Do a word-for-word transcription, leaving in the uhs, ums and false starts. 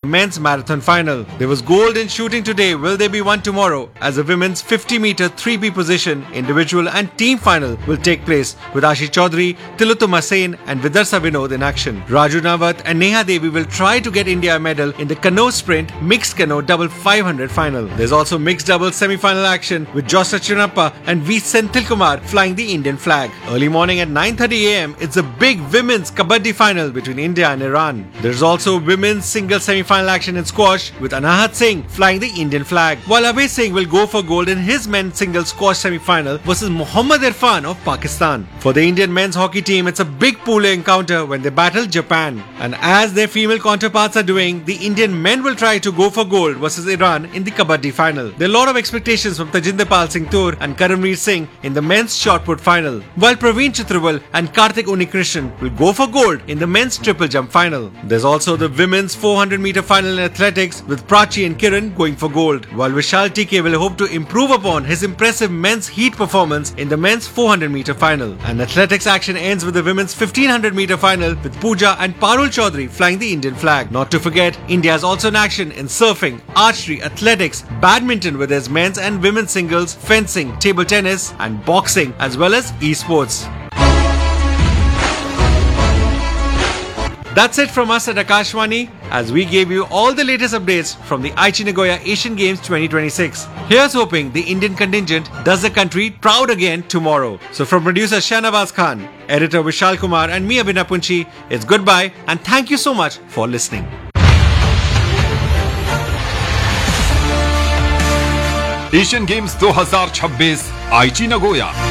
men's marathon final. There was gold in shooting today. Will there be one tomorrow? As the women's fifty meter three P position, individual and team final will take place with Ashi Chaudhary, Tilotoma Sen and Vidarsa Vinod in action. Raju Nawat and Neha Devi will try to get India a medal in the canoe sprint mixed canoe double five hundred final. There's also mixed double semi-final action with Joseph Chinappa and V. Senthil Kumar flying the Indian flag. Early morning at nine thirty a m, it's a big women's kabaddi final between India and Iran. There's also women's single semi-final action in squash with Anahat Singh flying the Indian flag, while Abhay Singh will go for gold in his men's single squash semi-final versus Mohammad Irfan of Pakistan. For the Indian men's hockey team, it's a big pool encounter when they battle Japan. And as their female counterparts are doing, the Indian men will try to go for gold versus Iran in the kabaddi final. There are a lot of expectations from Tajinder Pal Singh Toor and Karamveer Singh in the men's shot put final, while Praveen Chitraval and Karthik Unnikrishnan will go for gold in the men's triple jump final. There's also the women's four hundred meter final in athletics with Prachi and Kiran going for gold, while Vishal T K will hope to improve upon his impressive men's heat performance in the men's four hundred meter final. And athletics action ends with the women's fifteen hundred meter final with Pooja and Parul Chaudhary flying the Indian flag. Not to forget, India is also in action in surfing, archery, athletics, badminton with its men's and women's singles, fencing, table tennis and boxing, as well as esports. That's it from us at Akashvani, as we gave you all the latest updates from the Aichi Nagoya Asian Games twenty twenty-six. Here's hoping the Indian contingent does the country proud again tomorrow. So from producer Shahnawaz Khan, editor Vishal Kumar and me Abhinav Punchi, it's goodbye and thank you so much for listening. Asian games दो हज़ार छब्बीस आईची Nagoya.